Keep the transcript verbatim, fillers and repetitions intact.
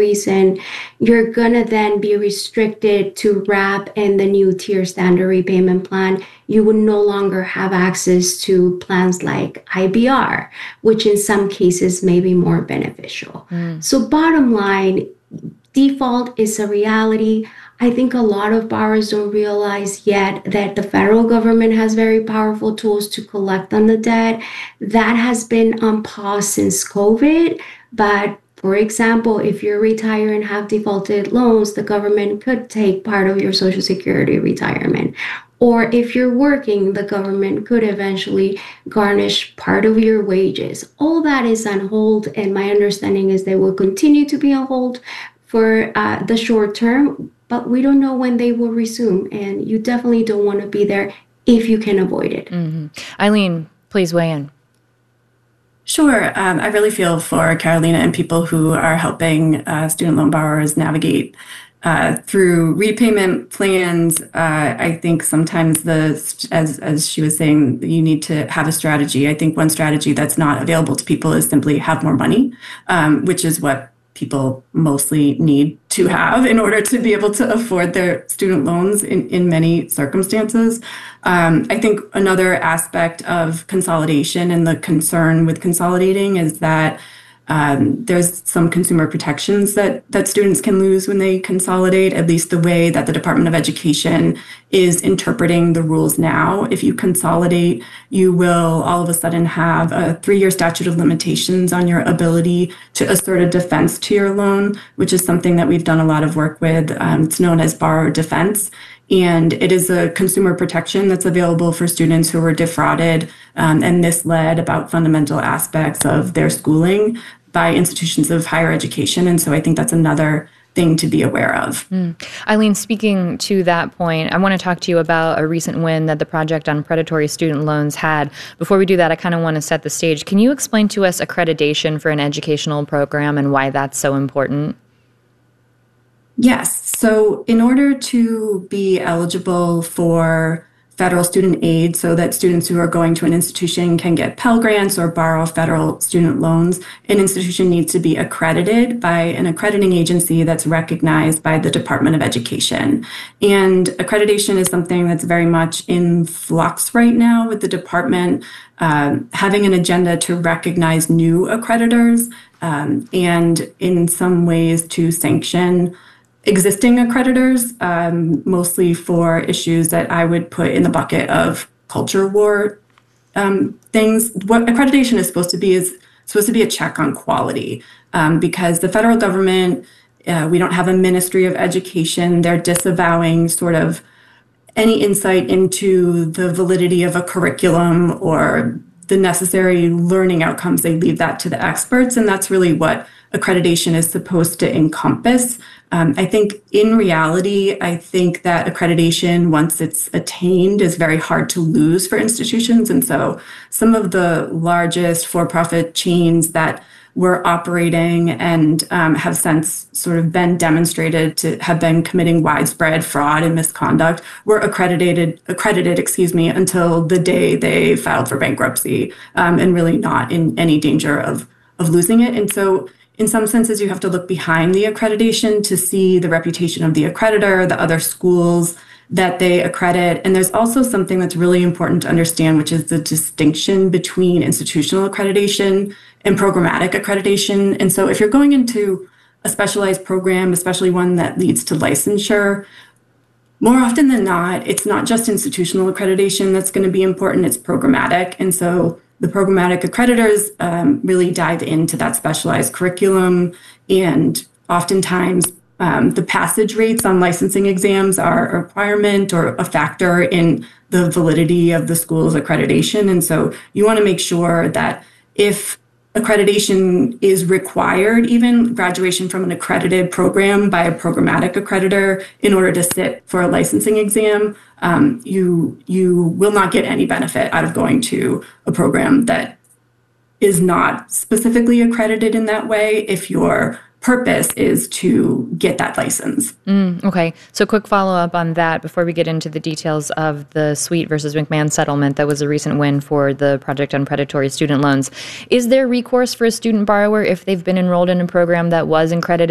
reason, you're going to then be restricted to wrap in the new tier standard repayment plan. You would no longer have access to plans like I B R, which in some cases may be more beneficial. Mm. So bottom line, default is a reality. I think a lot of borrowers don't realize yet that the federal government has very powerful tools to collect on the debt. That has been on pause since COVID. But for example, if you're retired and have defaulted loans, the government could take part of your Social Security retirement. Or if you're working, the government could eventually garnish part of your wages. All that is on hold, and my understanding is they will continue to be on hold for uh, the short term, but we don't know when they will resume, and you definitely don't want to be there if you can avoid it. Mm-hmm. Eileen, please weigh in. Sure. Um, I really feel for Carolina and people who are helping uh, student loan borrowers navigate uh, through repayment plans. Uh, I think sometimes the, as as she was saying, you need to have a strategy. I think one strategy that's not available to people is simply have more money, um, which is what people mostly need to have in order to be able to afford their student loans in, in many circumstances. Um, I think another aspect of consolidation and the concern with consolidating is that um, there's some consumer protections that, that students can lose when they consolidate, at least the way that the Department of Education is interpreting the rules now. If you consolidate, you will all of a sudden have a three-year statute of limitations on your ability to assert a defense to your loan, which is something that we've done a lot of work with. Um, it's known as borrower defense. And it is a consumer protection that's available for students who were defrauded um, and misled about fundamental aspects of their schooling by institutions of higher education. And so I think that's another thing to be aware of. Mm. Eileen, speaking to that point, I want to talk to you about a recent win that the Project on Predatory Student Loans had. Before we do that, I kind of want to set the stage. Can you explain to us accreditation for an educational program and why that's so important? Yes. So in order to be eligible for federal student aid so that students who are going to an institution can get Pell Grants or borrow federal student loans, an institution needs to be accredited by an accrediting agency that's recognized by the Department of Education. And accreditation is something that's very much in flux right now, with the department um, having an agenda to recognize new accreditors um, and in some ways to sanction existing accreditors, um, mostly for issues that I would put in the bucket of culture war um, things. What accreditation is supposed to be is supposed to be a check on quality, um, because the federal government, uh, we don't have a Ministry of Education. They're disavowing sort of any insight into the validity of a curriculum or the necessary learning outcomes. They leave that to the experts, and that's really what accreditation is supposed to encompass. Um, I think in reality, I think that accreditation, once it's attained, is very hard to lose for institutions. And so some of the largest for-profit chains that were operating and um, have since sort of been demonstrated to have been committing widespread fraud and misconduct were accredited, accredited, excuse me, until the day they filed for bankruptcy, um, and really not in any danger of, of losing it. And so in some senses, you have to look behind the accreditation to see the reputation of the accreditor, the other schools that they accredit. And there's also something that's really important to understand, which is the distinction between institutional accreditation and programmatic accreditation. And so if you're going into a specialized program, especially one that leads to licensure, more often than not, it's not just institutional accreditation that's going to be important, it's programmatic. And so the programmatic accreditors um, really dive into that specialized curriculum, and oftentimes um, the passage rates on licensing exams are a requirement or a factor in the validity of the school's accreditation. And so you want to make sure that if accreditation is required, even graduation from an accredited program by a programmatic accreditor in order to sit for a licensing exam, um, you you will not get any benefit out of going to a program that is not specifically accredited in that way if your purpose is to get that license. Mm, okay. So quick follow-up on that before we get into the details of the Sweet versus McMahon settlement that was a recent win for the Project on Predatory Student Loans. Is there recourse for a student borrower if they've been enrolled in a program that was accredited